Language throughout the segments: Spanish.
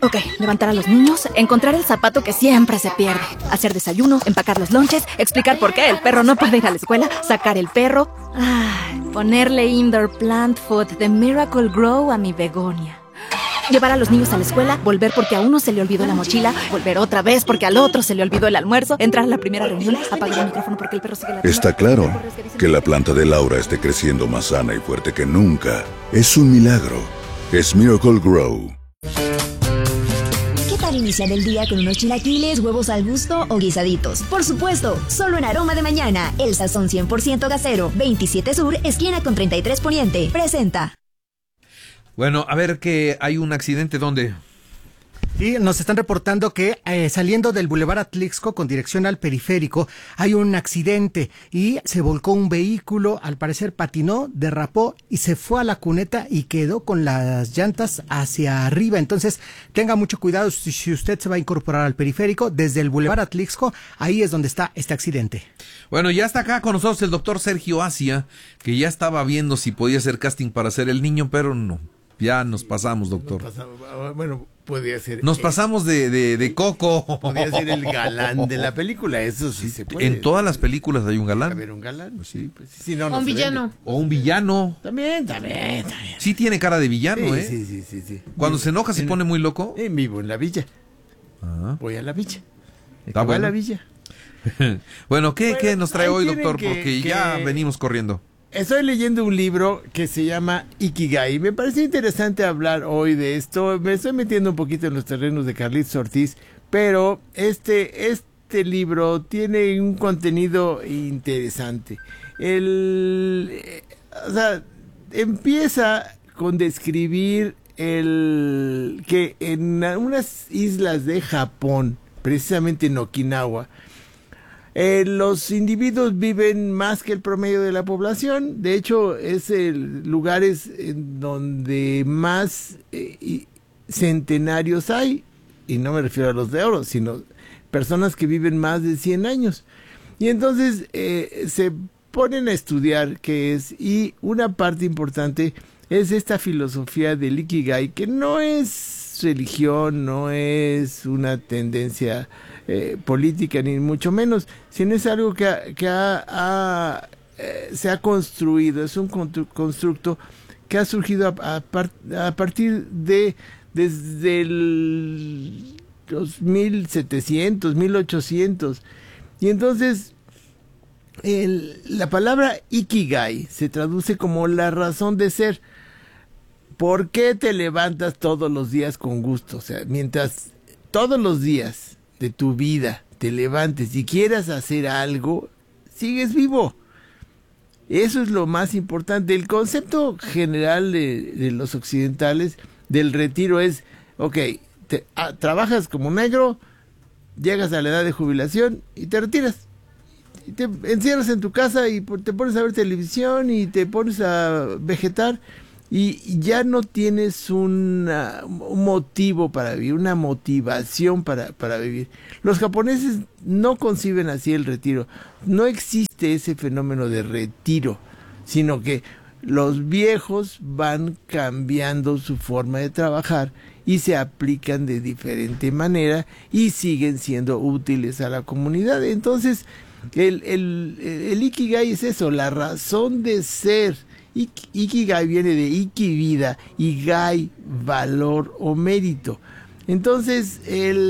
Ok, levantar a los niños, encontrar el zapato que siempre se pierde, hacer desayuno, empacar los lonches, explicar por qué el perro no puede ir a la escuela, sacar el perro, ponerle indoor plant food de Miracle Grow a mi begonia. Llevar a los niños a la escuela, volver porque a uno se le olvidó la mochila, volver otra vez porque al otro se le olvidó el almuerzo, entrar a la primera reunión, apagar el micrófono porque el perro sigue la... Está claro que la planta de Laura esté creciendo más sana y fuerte que nunca. Es un milagro. Es Miracle Grow. ¿Qué tal iniciar el día con unos chilaquiles, huevos al gusto o guisaditos? Por supuesto, solo en Aroma de Mañana, el sazón 100% casero, 27 Sur, esquina con 33 Poniente, presenta. Bueno, a ver, que hay un accidente, ¿dónde? Sí, nos están reportando que saliendo del Boulevard Atlixco con dirección al periférico hay un accidente y se volcó un vehículo, al parecer patinó, derrapó y se fue a la cuneta y quedó con las llantas hacia arriba. Entonces tenga mucho cuidado si usted se va a incorporar al periférico desde el Boulevard Atlixco, ahí es donde está este accidente. Bueno, ya está acá con nosotros el doctor Sergio Asia, que ya estaba viendo si podía hacer casting para ser el niño, pero no. Ya nos pasamos, doctor. Bueno, podía ser... Nos pasamos de coco. Podía ser el galán de la película, eso sí se puede. En todas las películas hay un galán. A ver, un galán, sí. Pues, sí, no, o un villano. O un villano. También. Sí tiene cara de villano, sí. Sí. Cuando se enoja se pone muy loco. Vivo en la villa. Ah. Voy a la villa. Está bueno. A la villa. Bueno, ¿qué nos trae hoy, doctor? Que Porque ya venimos corriendo. Estoy leyendo un libro que se llama Ikigai. Me parece interesante hablar hoy de esto. Me estoy metiendo un poquito en los terrenos de Carlitos Ortiz, pero este libro tiene un contenido interesante. Empieza con describir que en unas islas de Japón, precisamente en Okinawa, los individuos viven más que el promedio de la población. De hecho, es lugares en donde más centenarios hay, y no me refiero a los de oro, sino personas que viven más de 100 años. Y entonces se ponen a estudiar qué es, y una parte importante es esta filosofía del Ikigai, que no es religión, no es una tendencia política, ni mucho menos, sino es algo que se ha construido, es un constructo que ha surgido a partir de desde los 1700, 1800, y entonces la palabra Ikigai se traduce como la razón de ser. ¿Por qué te levantas todos los días con gusto? O sea, mientras todos los días de tu vida te levantes y quieras hacer algo, sigues vivo. Eso es lo más importante. El concepto general de los occidentales del retiro es, trabajas como negro, llegas a la edad de jubilación y te retiras. Y te encierras en tu casa y te pones a ver televisión y te pones a vegetar. Y ya no tienes un motivo para vivir, una motivación para vivir. Los japoneses no conciben así el retiro. No existe ese fenómeno de retiro, sino que los viejos van cambiando su forma de trabajar y se aplican de diferente manera y siguen siendo útiles a la comunidad. Entonces, el Ikigai es eso, la razón de ser. Ikigai viene de Iki, vida, y Gai, valor o mérito. Entonces,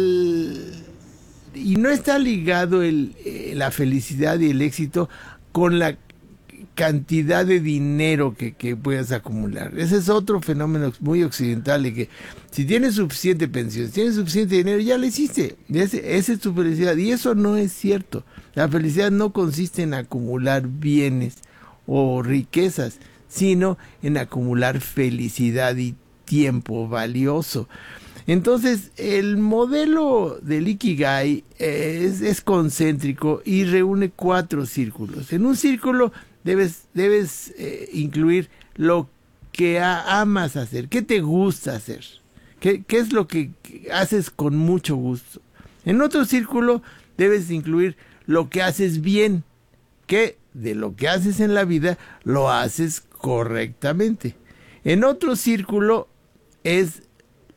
y no está ligado la felicidad y el éxito con la cantidad de dinero que puedas acumular. Ese es otro fenómeno muy occidental, de que si tienes suficiente pensión, si tienes suficiente dinero, ya lo hiciste. Esa es tu felicidad, y eso no es cierto. La felicidad no consiste en acumular bienes o riquezas, sino en acumular felicidad y tiempo valioso. Entonces, el modelo del Ikigai es concéntrico y reúne 4 círculos. En un círculo debes incluir lo que amas hacer, qué te gusta hacer, qué es lo que haces con mucho gusto. En otro círculo debes incluir lo que haces bien, que de lo que haces en la vida lo haces correctamente. En otro círculo es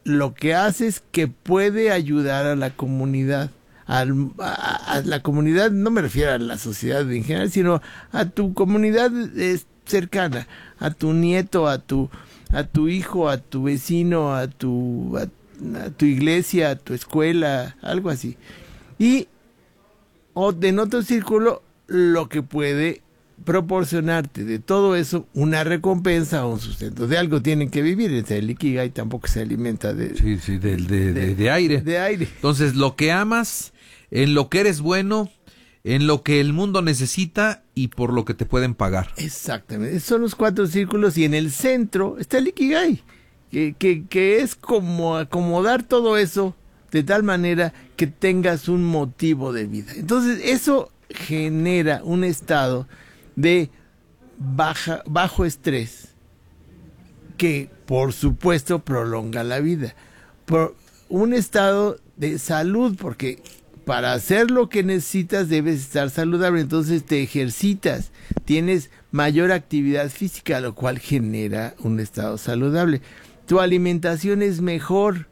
lo que haces que puede ayudar a la comunidad. A la comunidad, no me refiero a la sociedad en general, sino a tu comunidad cercana, a tu nieto, a tu hijo, a tu vecino, a tu iglesia, a tu escuela, algo así. Y en otro círculo, lo que puede proporcionarte de todo eso una recompensa o un sustento. De algo tienen que vivir. El Ikigai tampoco se alimenta de aire. De aire. Entonces, lo que amas, en lo que eres bueno, en lo que el mundo necesita y por lo que te pueden pagar. Exactamente. Esos son los 4 círculos y en el centro está el Ikigai, que es como acomodar todo eso de tal manera que tengas un motivo de vida. Entonces, eso genera un estado de bajo estrés que por supuesto prolonga la vida, por un estado de salud, porque para hacer lo que necesitas debes estar saludable, entonces te ejercitas, tienes mayor actividad física, lo cual genera un estado saludable. Tu alimentación es mejor,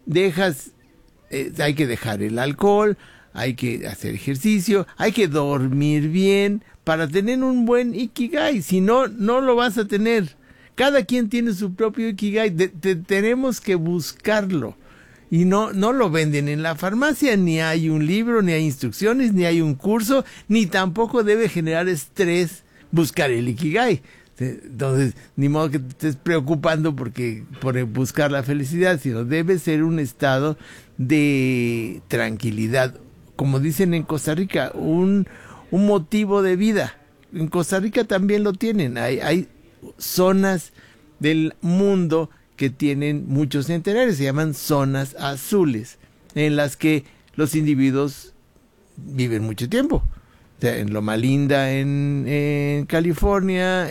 hay que dejar el alcohol, hay que hacer ejercicio, hay que dormir bien para tener un buen Ikigai, si no, no lo vas a tener. Cada quien tiene su propio Ikigai, tenemos que buscarlo. Y no lo venden en la farmacia, ni hay un libro, ni hay instrucciones, ni hay un curso, ni tampoco debe generar estrés buscar el Ikigai. Entonces, ni modo que te estés preocupando por buscar la felicidad, sino debe ser un estado de tranquilidad. Como dicen en Costa Rica, un motivo de vida. En Costa Rica también lo tienen. Hay zonas del mundo que tienen muchos centenarios, se llaman zonas azules, en las que los individuos viven mucho tiempo. O sea, en Loma Linda, en California,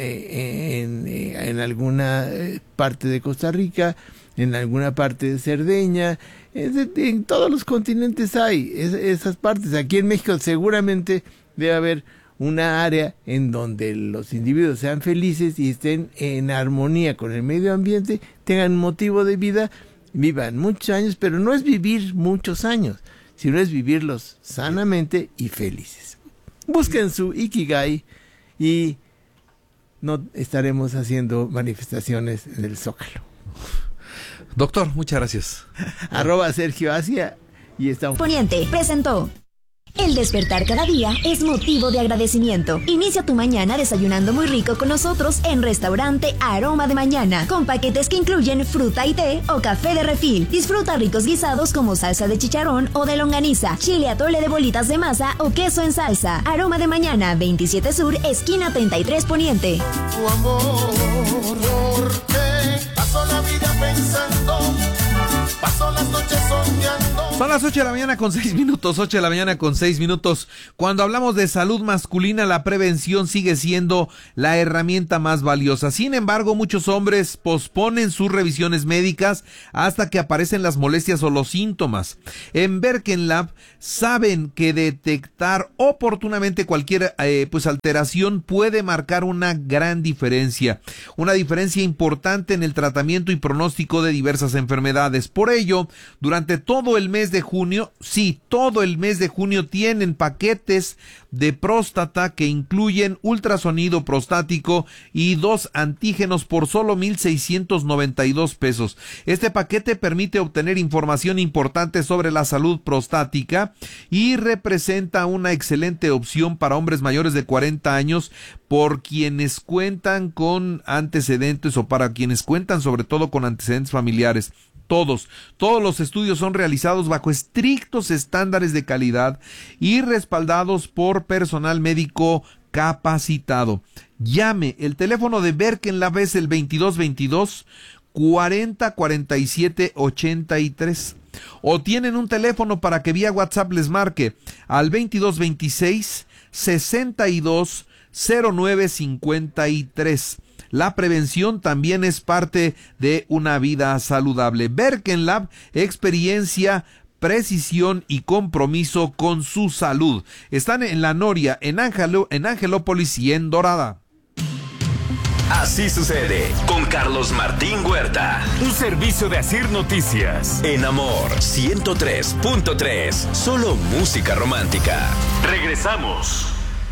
en alguna parte de Costa Rica, en alguna parte de Cerdeña, en todos los continentes hay esas partes. Aquí en México seguramente debe haber una área en donde los individuos sean felices y estén en armonía con el medio ambiente, tengan motivo de vida, vivan muchos años, pero no es vivir muchos años, sino es vivirlos sanamente y felices. Busquen su Ikigai y no estaremos haciendo manifestaciones en el Zócalo. Doctor, muchas gracias. @Sergio Asia y estamos. Poniente presentó. El despertar cada día es motivo de agradecimiento. Inicia tu mañana desayunando muy rico con nosotros en Restaurante Aroma de Mañana, con paquetes que incluyen fruta y té o café de refil. Disfruta ricos guisados como salsa de chicharrón o de longaniza, chile atole de bolitas de masa o queso en salsa. Aroma de Mañana, 27 Sur, esquina 33 Poniente. Tu amor, porque paso la vida pensando, paso las noches soñando. Son las 8 de la mañana con 6 minutos, 8 de la mañana con 6 minutos. Cuando hablamos de salud masculina, la prevención sigue siendo la herramienta más valiosa. Sin embargo, muchos hombres posponen sus revisiones médicas hasta que aparecen las molestias o los síntomas. En Berkenlab saben que detectar oportunamente cualquier alteración puede marcar una gran diferencia. Una diferencia importante en el tratamiento y pronóstico de diversas enfermedades. Por ello, durante todo el mes de junio, todo el mes de junio tienen paquetes de próstata que incluyen ultrasonido prostático y 2 antígenos por solo 1,692 pesos. Este paquete permite obtener información importante sobre la salud prostática y representa una excelente opción para hombres mayores de 40 años por quienes cuentan con antecedentes o para quienes cuentan sobre todo con antecedentes familiares. Todos los estudios son realizados bajo estrictos estándares de calidad y respaldados por personal médico capacitado. Llame, el teléfono de Berkenlab es el 2222 40 47 83. O tienen un teléfono para que vía WhatsApp les marque al 2226 62 09 53. La prevención también es parte de una vida saludable. Berkenlab, experiencia, precisión y compromiso con su salud. Están en La Noria, en Angelópolis y en Dorada. Así sucede con Carlos Martín Huerta. Un servicio de Asir Noticias. En Amor 103.3. Solo música romántica. Regresamos.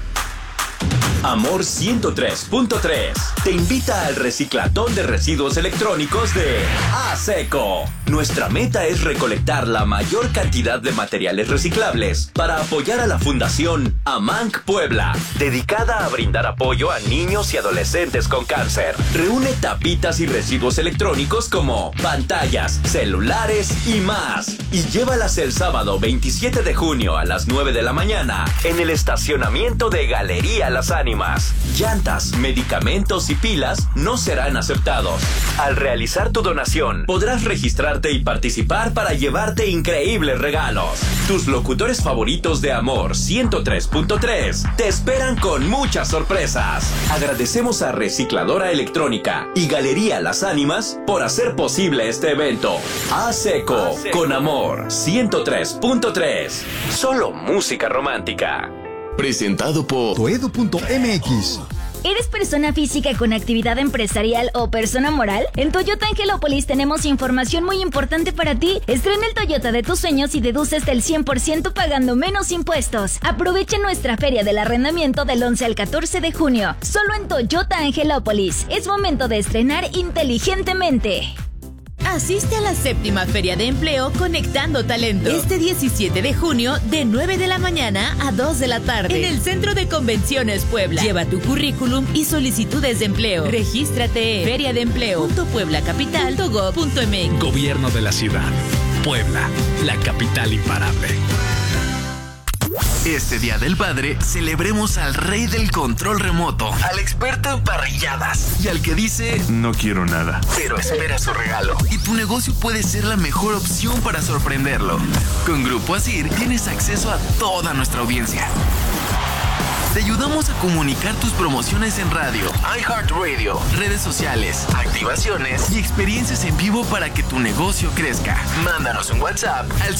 Amor 103.3 te invita al reciclatón de residuos electrónicos de ASECO. Nuestra meta es recolectar la mayor cantidad de materiales reciclables para apoyar a la Fundación AMANC Puebla, dedicada a brindar apoyo a niños y adolescentes con cáncer. Reúne tapitas y residuos electrónicos como pantallas, celulares y más. Y llévalas el sábado 27 de junio a las 9 de la mañana en el estacionamiento de Galería Las Ánimas. Llantas, medicamentos y pilas no serán aceptados. Al realizar tu donación, podrás registrarte y participar para llevarte increíbles regalos. Tus locutores favoritos de Amor 103.3 te esperan con muchas sorpresas. Agradecemos a Recicladora Electrónica y Galería Las Ánimas por hacer posible este evento. ASECO con Amor 103.3. Solo música romántica. Presentado por Toedo.mx. ¿Eres persona física con actividad empresarial o persona moral? En Toyota Angelópolis tenemos información muy importante para ti. Estrena el Toyota de tus sueños y deduce hasta el 100% pagando menos impuestos. Aprovecha nuestra feria del arrendamiento del 11 al 14 de junio. Solo en Toyota Angelópolis. Es momento de estrenar inteligentemente. Asiste a la 7ª Feria de Empleo Conectando Talento. Este 17 de junio, de 9 de la mañana a 2 de la tarde. En el Centro de Convenciones Puebla. Lleva tu currículum y solicitudes de empleo. Regístrate en feriadeempleo.pueblacapital.gov.mx. Gobierno de la ciudad. Puebla, la capital imparable. Este Día del Padre, celebremos al rey del control remoto, al experto en parrilladas y al que dice No quiero nada, pero espera su regalo. Y tu negocio puede ser la mejor opción para sorprenderlo. Con Grupo Asir tienes acceso a toda nuestra audiencia. Te ayudamos a comunicar tus promociones en radio, iHeartRadio, redes sociales, activaciones y experiencias en vivo para que tu negocio crezca. Mándanos un WhatsApp al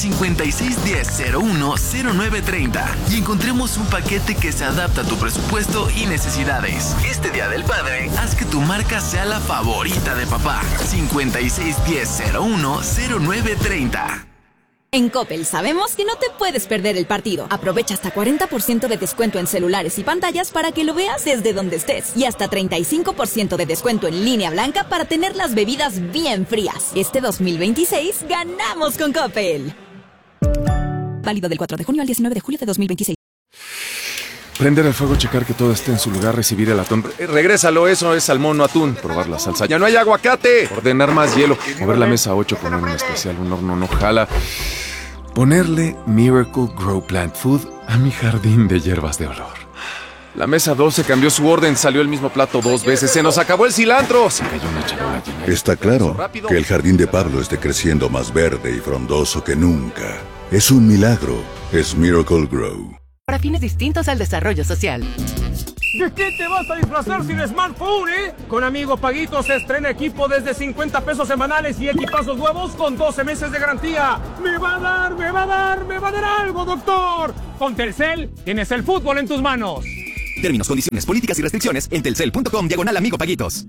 5610-010930 y encontremos un paquete que se adapta a tu presupuesto y necesidades. Este Día del Padre, haz que tu marca sea la favorita de papá. 5610-010930. En Coppel sabemos que no te puedes perder el partido. Aprovecha hasta 40% de descuento en celulares y pantallas para que lo veas desde donde estés. Y hasta 35% de descuento en línea blanca para tener las bebidas bien frías. Este 2026 ganamos con Coppel. Válido del 4 de junio al 19 de julio de 2026. Prender el fuego, checar que todo esté en su lugar, recibir el atún. Regrésalo, eso es salmón, no atún. Probar la salsa. ¡Ya no hay aguacate! Ordenar más hielo. Mover la mesa 8, poner un especial, un horno no jala. Ponerle Miracle Grow Plant Food a mi jardín de hierbas de olor. La mesa 12 cambió su orden, salió el mismo plato 2 veces. ¡Se nos acabó el cilantro! Se cayó una charola llena. Está claro que el jardín de Pablo esté creciendo más verde y frondoso que nunca. Es un milagro. Es Miracle Grow. Para fines distintos al desarrollo social. ¿De qué te vas a disfrazar sin smartphone, Con Amigo Paguito se estrena equipo desde 50 pesos semanales y equipazos nuevos con 12 meses de garantía. ¡Me va a dar algo, doctor! Con Telcel tienes el fútbol en tus manos. Términos, condiciones, políticas y restricciones en telcel.com/Amigo Paguitos.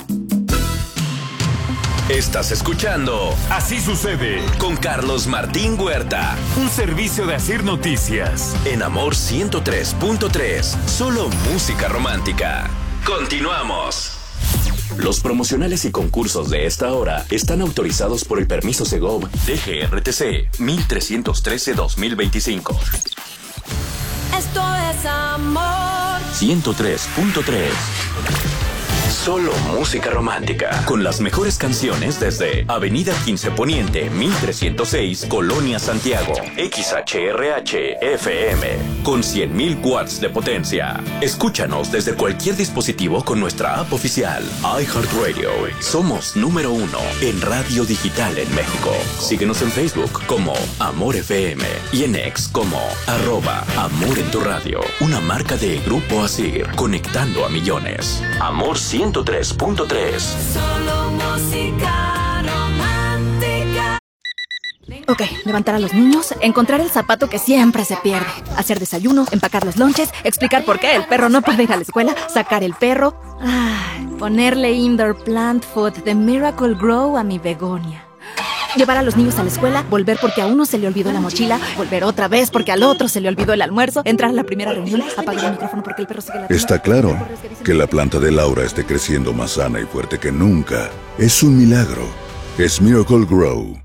Estás escuchando Así Sucede con Carlos Martín Huerta. Un servicio de Asir Noticias. En Amor 103.3. Solo música romántica. Continuamos. Los promocionales y concursos de esta hora están autorizados por el permiso Segov DGRTC 1313-2025. Esto es Amor 103.3. Solo música romántica. Con las mejores canciones desde Avenida 15 Poniente, 1306, Colonia Santiago. XHRH FM. Con 100.000 watts de potencia. Escúchanos desde cualquier dispositivo con nuestra app oficial. iHeartRadio. Somos número 1 en radio digital en México. Síguenos en Facebook como Amor FM. Y en X como @Amor en tu radio. Una marca de Grupo Asir. Conectando a millones. Amor 103.3. Solo música romántica. Ok, levantar a los niños, encontrar el zapato que siempre se pierde, hacer desayuno, empacar los lonches, explicar por qué el perro no puede ir a la escuela, sacar el perro. Ponerle indoor plant food de Miracle Grow a mi begonia. Llevar a los niños a la escuela, volver porque a uno se le olvidó la mochila, volver otra vez porque al otro se le olvidó el almuerzo, entrar a la primera reunión, apagar el micrófono porque el perro sigue la... Está claro que la planta de Laura esté creciendo más sana y fuerte que nunca. Es un milagro. Es Miracle Grow.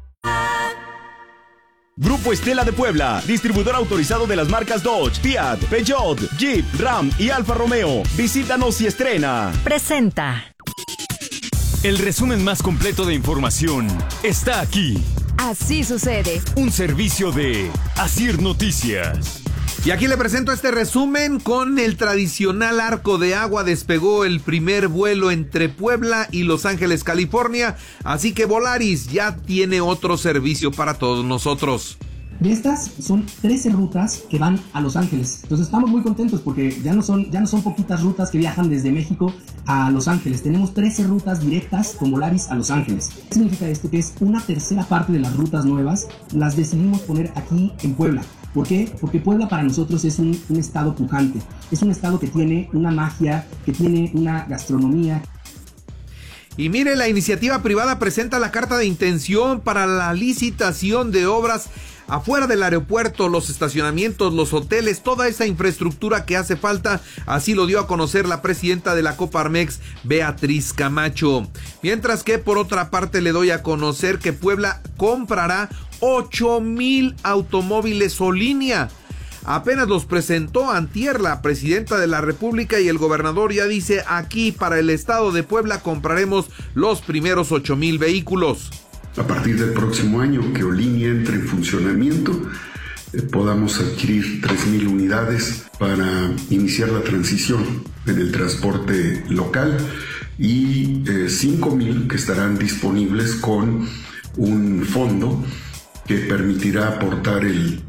Grupo Estela de Puebla, distribuidor autorizado de las marcas Dodge, Fiat, Peugeot, Jeep, Ram y Alfa Romeo. Visítanos y estrena. Presenta. El resumen más completo de información está aquí. Así sucede. Un servicio de Asir Noticias. Y aquí le presento este resumen. Con el tradicional arco de agua despegó el primer vuelo entre Puebla y Los Ángeles, California. Así que Volaris ya tiene otro servicio para todos nosotros. De estas son 13 rutas que van a Los Ángeles. Entonces estamos muy contentos porque ya no son poquitas rutas que viajan desde México a Los Ángeles. Tenemos 13 rutas directas con Volaris a Los Ángeles. ¿Qué significa esto? Que es una tercera parte de las rutas nuevas las decidimos poner aquí en Puebla. ¿Por qué? Porque Puebla para nosotros es un estado pujante. Es un estado que tiene una magia, que tiene una gastronomía. Y mire, la iniciativa privada presenta la carta de intención para la licitación de obras afuera del aeropuerto, los estacionamientos, los hoteles, toda esa infraestructura que hace falta. Así lo dio a conocer la presidenta de la Coparmex, Beatriz Camacho. Mientras que por otra parte le doy a conocer que Puebla comprará 8,000 automóviles Solínea. Apenas los presentó antier la presidenta de la República y el gobernador ya dice: aquí para el estado de Puebla compraremos los primeros 8,000 vehículos. A partir del próximo año que Olínea entre en funcionamiento, podamos adquirir 3,000 unidades para iniciar la transición en el transporte local y 5,000 que estarán disponibles con un fondo que permitirá aportar el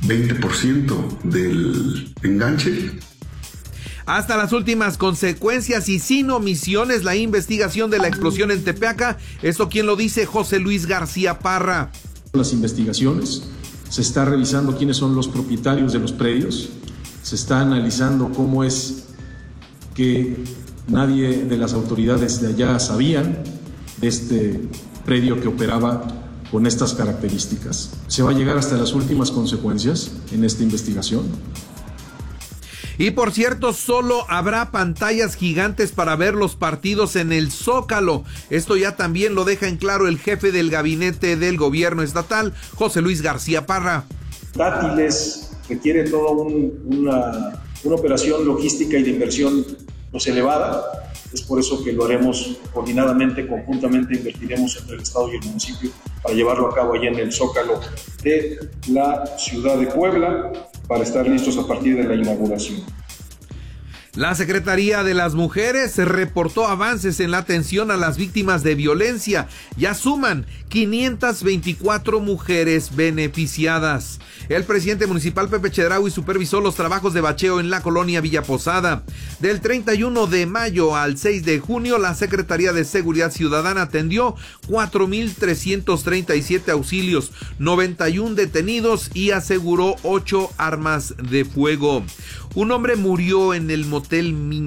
20% del enganche. Hasta las últimas consecuencias y sin omisiones la investigación de la explosión en Tepeaca. ¿Esto quién lo dice? José Luis García Parra. Las investigaciones, se está revisando quiénes son los propietarios de los predios, se está analizando cómo es que nadie de las autoridades de allá sabían de este predio que operaba con estas características. Se va a llegar hasta las últimas consecuencias en esta investigación. Y por cierto, solo habrá pantallas gigantes para ver los partidos en el Zócalo. Esto ya también lo deja en claro el jefe del gabinete del gobierno estatal, José Luis García Parra. Dátiles requiere toda una operación logística y de inversión elevada. Es por eso que lo haremos coordinadamente, conjuntamente, invertiremos entre el Estado y el municipio para llevarlo a cabo allá en el Zócalo de la ciudad de Puebla, para estar listos a partir de la inauguración. La Secretaría de las Mujeres reportó avances en la atención a las víctimas de violencia. Ya suman 524 mujeres beneficiadas. El presidente municipal Pepe Chedraui supervisó los trabajos de bacheo en la colonia Villa Posada. Del 31 de mayo al 6 de junio, la Secretaría de Seguridad Ciudadana atendió 4,337 auxilios, 91 detenidos y aseguró 8 armas de fuego. Un hombre murió en el motel